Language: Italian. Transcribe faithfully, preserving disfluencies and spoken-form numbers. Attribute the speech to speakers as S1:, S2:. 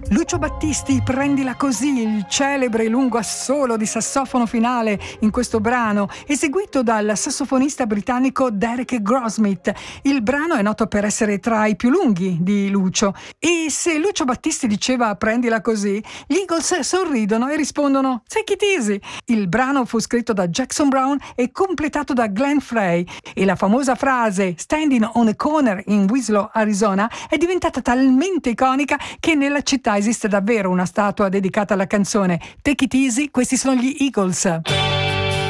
S1: Lucio Battisti, Prendila così, il celebre lungo assolo di sassofono finale in questo brano, eseguito dal sassofonista britannico Derek Grossmith. Il brano è noto per essere tra i più lunghi di Lucio, e se Lucio Battisti diceva Prendila così, gli Eagles sorridono e rispondono Take it easy. Il brano fu scritto da Jackson Browne e completato da Glenn Frey, e la famosa frase Standing on a corner in Winslow, Arizona è diventata talmente iconica che nella città esiste davvero una statua dedicata alla canzone. Take it easy, questi sono gli Eagles.